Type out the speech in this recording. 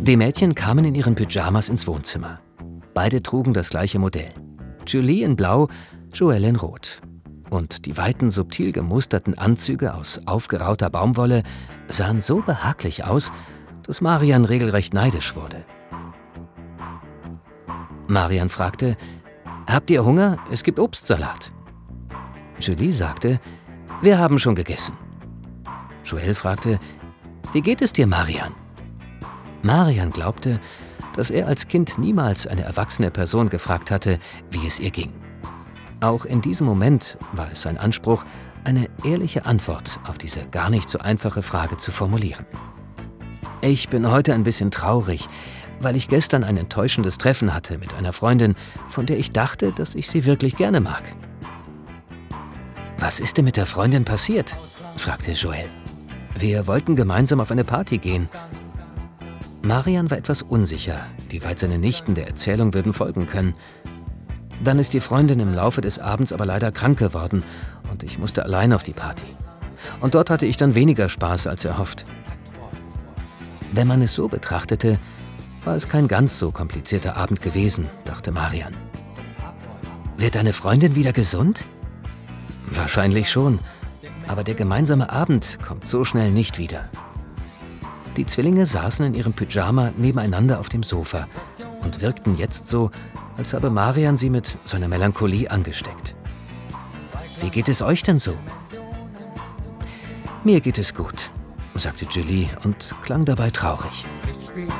Die Mädchen kamen in ihren Pyjamas ins Wohnzimmer. Beide trugen das gleiche Modell. Julie in Blau, Joelle in Rot. Und die weiten, subtil gemusterten Anzüge aus aufgerauter Baumwolle sahen so behaglich aus, dass Marian regelrecht neidisch wurde. Marian fragte: »Habt ihr Hunger? Es gibt Obstsalat.« Julie sagte: »Wir haben schon gegessen.« Joelle fragte: »Wie geht es dir, Marian?« Marian glaubte, dass er als Kind niemals eine erwachsene Person gefragt hatte, wie es ihr ging. Auch in diesem Moment war es sein Anspruch, eine ehrliche Antwort auf diese gar nicht so einfache Frage zu formulieren. »Ich bin heute ein bisschen traurig, weil ich gestern ein enttäuschendes Treffen hatte mit einer Freundin, von der ich dachte, dass ich sie wirklich gerne mag.« »Was ist denn mit der Freundin passiert?« fragte Joelle. »Wir wollten gemeinsam auf eine Party gehen.« Marian war etwas unsicher, wie weit seine Nichten der Erzählung würden folgen können. Dann ist die Freundin im Laufe des Abends aber leider krank geworden und ich musste allein auf die Party. Und dort hatte ich dann weniger Spaß als erhofft. Wenn man es so betrachtete, war es kein ganz so komplizierter Abend gewesen, dachte Marian. Wird deine Freundin wieder gesund? Wahrscheinlich schon, aber der gemeinsame Abend kommt so schnell nicht wieder. Die Zwillinge saßen in ihrem Pyjama nebeneinander auf dem Sofa und wirkten jetzt so, als habe Marian sie mit seiner Melancholie angesteckt. »Wie geht es euch denn so?« »Mir geht es gut«, sagte Julie und klang dabei traurig.